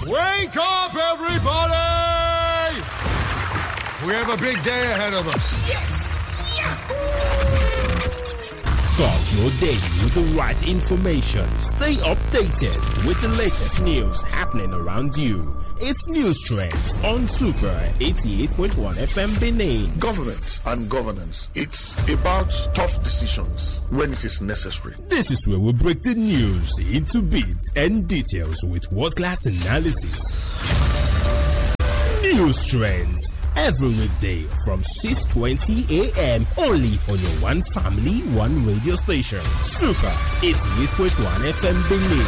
Wake up, everybody! We have a big day ahead of us. Yes! Yahoo! Start your day with the right information. Stay updated with the latest news happening around you. It's News Trends on Super 88.1 FM Benin. Government and governance. It's about tough decisions when it is necessary. This is where we break the news into bits and details with world-class analysis. News Trends. Every weekday from 6:20 a.m. only on your one family, one radio station. Super 88.1 FM Benin.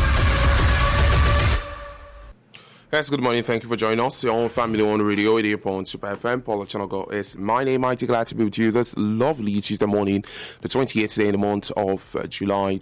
Yes, good morning. Thank you for joining us. Your own family on radio, 88.1 Super FM. Paul Chanago is my name. Mighty glad to be with you this lovely Tuesday morning, the 28th day in the month of July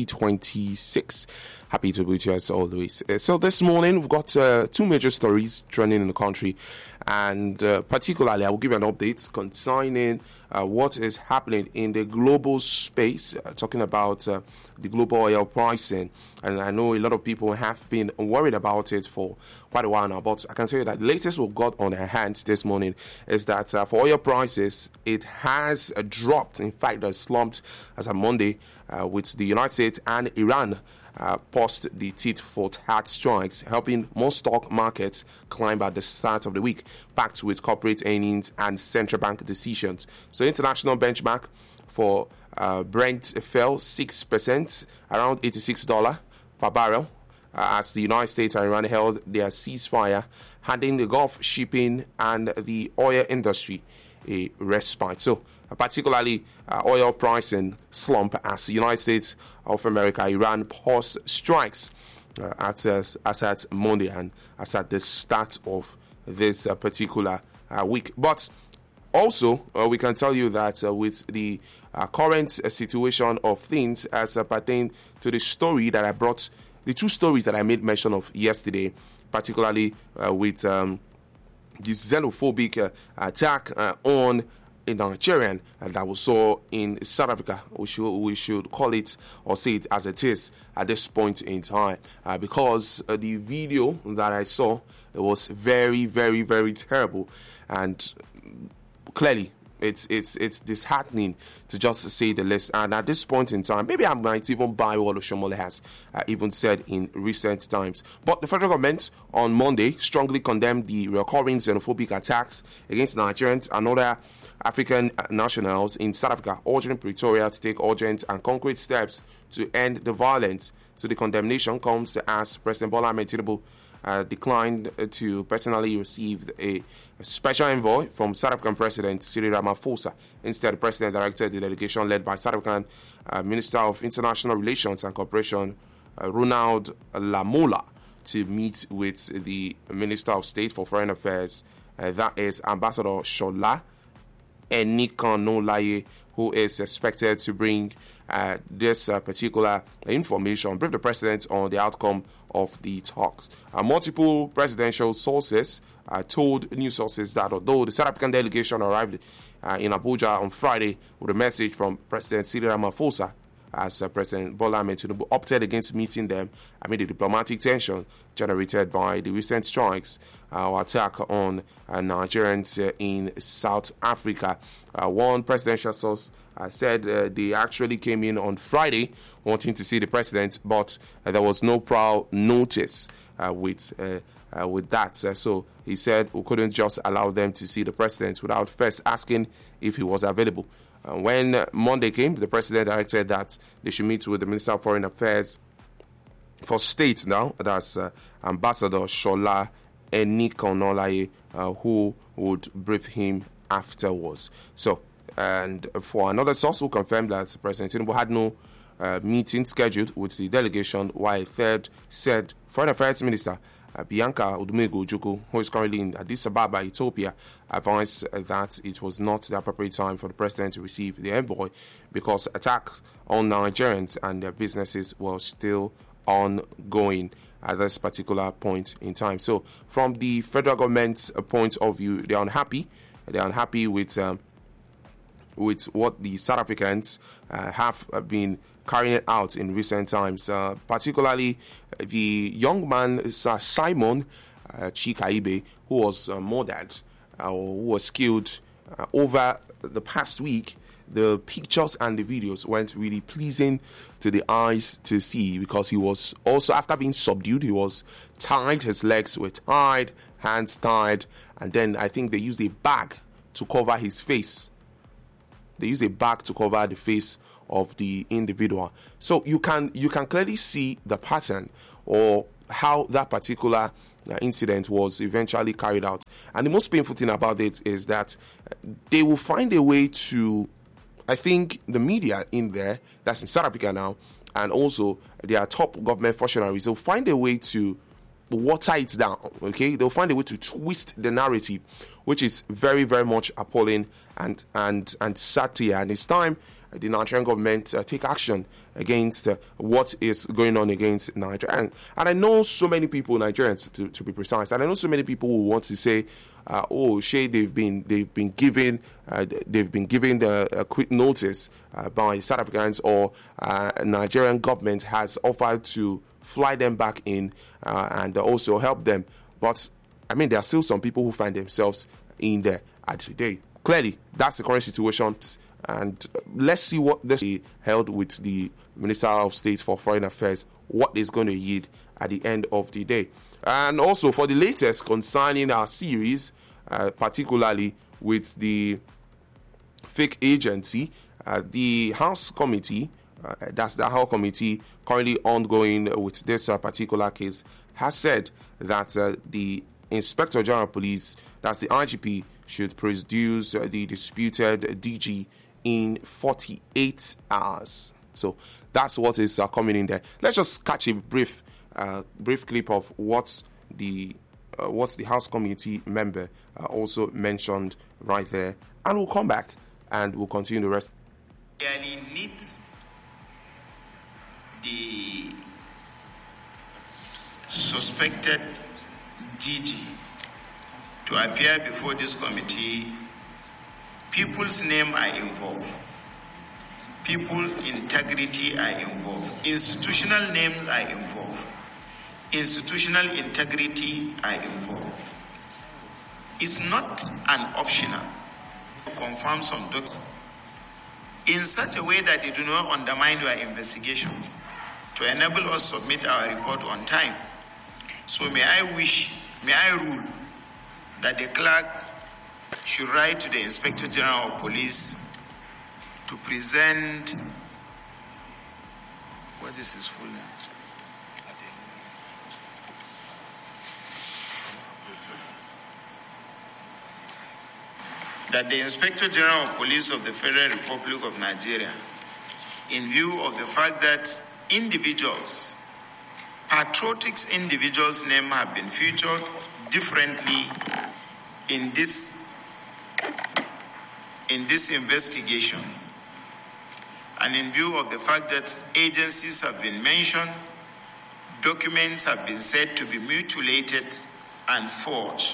2026. Happy to be with you as always. So this morning we've got two major stories trending in the country, and particularly I will give you an update concerning what is happening in the global space, talking about the global oil pricing. And I know a lot of people have been worried about it for quite a while now, but I can tell you that the latest we've got on our hands this morning is that for oil prices, it has dropped. In fact, it slumped as of Monday with the United States and Iran post the tit-for-tat strikes, helping most stock markets climb at the start of the week, back to its corporate earnings and central bank decisions. So international benchmark for Brent fell 6%, around $86 per barrel, as the United States and Iran held their ceasefire, handing the Gulf shipping and the oil industry a respite. So particularly oil pricing slump as the United States of America, Iran paused strikes as at Monday and as at the start of this particular week. But also, we can tell you that with the current situation of things as pertain to the story that I brought, the two stories that I made mention of yesterday, particularly with the xenophobic attack on a Nigerian that we saw in South Africa. We should call it or say it as it is at this point in time, because the video that I saw, it was very, very, very terrible, and clearly it's disheartening to just say the least. And at this point in time, maybe I might even buy what Oshomole has even said in recent times. But the federal government on Monday strongly condemned the recurring xenophobic attacks against Nigerians and other African nationals in South Africa, urging Pretoria to take urgent and concrete steps to end the violence. So the condemnation comes as President Bola Ahmed Tinubu declined to personally receive a special envoy from South African President Cyril Ramaphosa. Instead, the President directed the delegation led by South African Minister of International Relations and Cooperation, Ronald Lamola, to meet with the Minister of State for Foreign Affairs, that is Ambassador Shola Enikanolaye, who is expected to bring this particular information, brief the president on the outcome of the talks. Multiple presidential sources told news sources that although the South African delegation arrived in Abuja on Friday with a message from President Cyril Ramaphosa, as President Bola Ahmed Tinubu opted against meeting them amid the diplomatic tension generated by the recent strikes or attack on Nigerians in South Africa. One presidential source said they actually came in on Friday wanting to see the president, but there was no prior notice with that. So he said we couldn't just allow them to see the president without first asking if he was available. When Monday came, the president directed that they should meet with the Minister of Foreign Affairs for State now, that's Ambassador Shola Enikanolaye, who would brief him afterwards. So, and for another source who confirmed that President Tinubu had no meeting scheduled with the delegation, while a third said Foreign Affairs Minister Bianca Odumegu Ojukwu, who is currently in Addis Ababa, Ethiopia, advised that it was not the appropriate time for the president to receive the envoy because attacks on Nigerians and their businesses were still ongoing at this particular point in time. So, from the federal government's point of view, they are unhappy. They are unhappy with what the South Africans have been carrying it out in recent times, particularly the young man Simon Chikaibe, who was murdered or who was killed over the past week. The pictures and the videos weren't really pleasing to the eyes to see, because he was also, after being subdued, he was tied, his legs were tied, hands tied, and then I think they used a bag to cover his face. They used a bag to cover the face of the individual. So you can clearly see the pattern or how that particular incident was eventually carried out. And the most painful thing about it is that they will find a way to, I think the media in there, that's in South Africa now, and also their top government functionaries, they'll find a way to water it down, okay? They'll find a way to twist the narrative, which is very, very much appalling and satire. And it's time the Nigerian government take action against what is going on against Nigeria. And I know so many people, Nigerians to be precise, and I know so many people who want to say, they've been given the quick notice by South Africans, or Nigerian government has offered to fly them back in and also help them. But I mean, there are still some people who find themselves in there at today. Clearly, that's the current situation. And let's see what this held with the Minister of State for Foreign Affairs, what is going to yield at the end of the day. And also for the latest concerning our series, particularly with the fake agency, the House Committee, that's the House Committee currently ongoing with this particular case, has said that the Inspector General of Police, that's the IGP, should produce the disputed DG in 48 hours. So that's what is coming in there. Let's just catch a brief clip of what the House Committee member also mentioned right there, and we'll come back and we'll continue the rest. Really need the suspected DG to appear before this committee. People's name are involved. People's integrity are involved. Institutional names are involved. Institutional integrity are involved. It's not an optional to confirm some documents in such a way that it do not undermine your investigation, to enable us to submit our report on time. So may I rule that the clerk should write to the Inspector General of Police to present, what is his full name? That the Inspector General of Police of the Federal Republic of Nigeria, in view of the fact that individuals, patriotic individuals' names have been featured differently in this investigation, and in view of the fact that agencies have been mentioned, documents have been said to be mutilated and forged.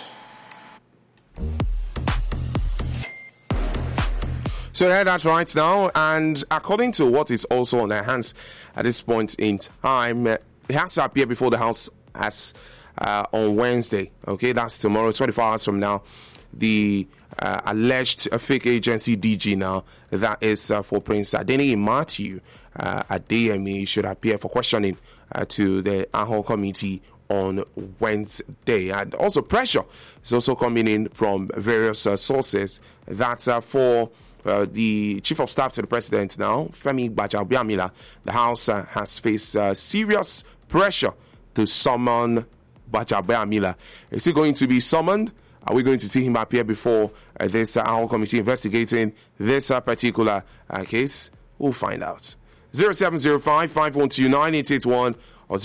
So yeah, that's right now, and according to what is also on their hands at this point in time, it has to appear before the House as on Wednesday. Okay, that's tomorrow, 24 hours from now. The alleged fake agency DG now, that is for Prince Adeniyi Matthew Adeyemi, should appear for questioning to the AHO committee on Wednesday. And also pressure is also coming in from various sources that for the Chief of Staff to the President now, Femi Gbajabiamila, the House has faced serious pressure to summon Gbajabiamila. Is he going to be summoned? Are we going to see him appear before this our committee investigating this particular case? We'll find out. 0705-512-9881 or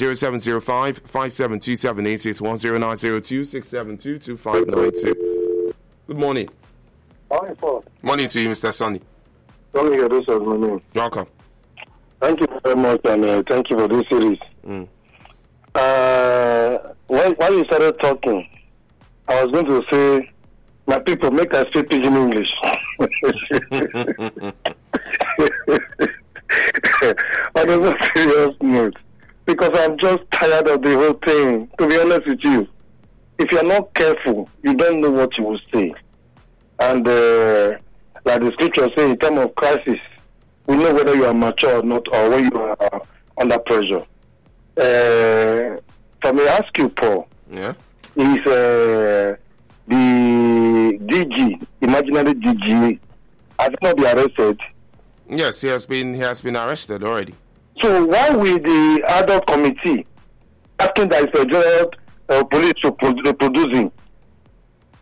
0705-572-7881 0902-672-2592. Good morning. Morning, Paul. Morning to you, Mr. Sonny. Sonny Gadusa is my name. Welcome. Thank you very much, and thank you for this series. When you started talking, I was going to say, my people, make us speak pidgin English. on a more serious note, because I'm just tired of the whole thing, to be honest with you. If you're not careful, you don't know what you will say. And like the scripture says, in time of crisis, we know whether you are mature or not, or when you are under pressure. If I may ask you, Paul, Yeah. is the DG, imaginary DG, has not been arrested? Yes, he has been arrested already. So why will the adult committee asking that is a general police reproducing